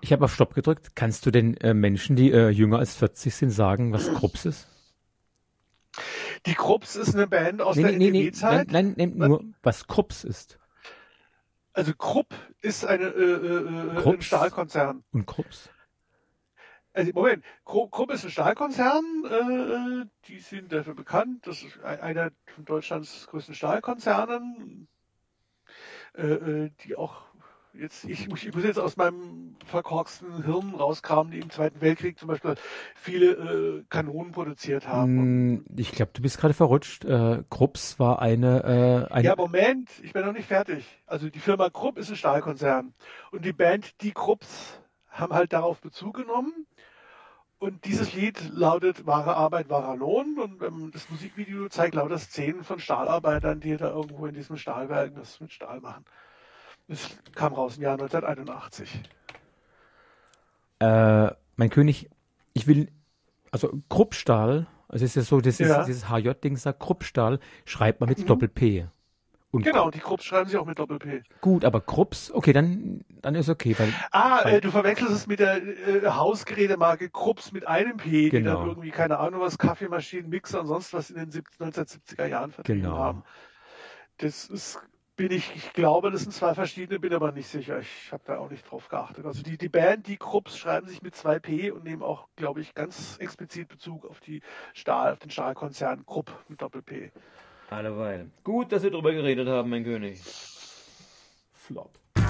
Ich habe auf Stopp gedrückt. Kannst du den Menschen, die jünger als 40 sind, sagen, was Krups ist? Die Krupps ist eine Band aus Nee, der nee, nee, nee. NDW-Zeit. Nein, nur, was Krups ist. Also Krupp ist ein Krups Stahlkonzern. und Krups? Also Moment, Krupp ist ein Stahlkonzern. Die sind dafür bekannt. Das ist einer von Deutschlands größten Stahlkonzernen. Die auch jetzt, ich muss jetzt aus meinem verkorksten Hirn rauskramen, die im Zweiten Weltkrieg zum Beispiel viele Kanonen produziert haben. Ich glaube, du bist gerade verrutscht. Krups war Ja, Moment, ich bin noch nicht fertig. Also die Firma Krupp ist ein Stahlkonzern. Und die Band Die Krupps haben halt darauf Bezug genommen. Und dieses Lied lautet Wahre Arbeit, wahrer Lohn. Und das Musikvideo zeigt lauter Szenen von Stahlarbeitern, die da irgendwo in diesem Stahlwerk das mit Stahl machen. Das kam raus im Jahr 1981. mein König, also Kruppstahl, also es ist ja so, Ja, dieses HJ-Ding sagt, Kruppstahl schreibt man mit mhm. Doppel-P. Und Genau, die Krupps schreiben sie auch mit Doppel-P. gut, aber Krupps, okay, dann ist okay, weil Du verwechselst es mit der Hausgerätemarke Krupps mit einem P, die dann genau, irgendwie, keine Ahnung was, Kaffeemaschinen, Mixer und sonst was in den 1970er Jahren vertrieben haben. genau. Das ist, ich glaube, das sind zwei verschiedene, bin aber nicht sicher. Ich habe da auch nicht drauf geachtet. Also die Band, die Krupps, schreiben sich mit zwei P und nehmen auch, glaube ich, ganz explizit Bezug auf auf den Stahlkonzern Krupp mit Doppel-P. Alleweil. Gut, dass wir drüber geredet haben, mein König. Flop.